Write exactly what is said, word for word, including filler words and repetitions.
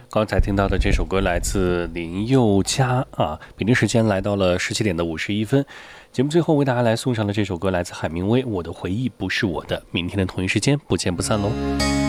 刚才听到的这首歌来自林宥嘉啊，北京时间来到了十七点的五十一分。节目最后为大家来送上的这首歌来自海明威，《我的回忆不是我的》。明天的同一时间不见不散喽。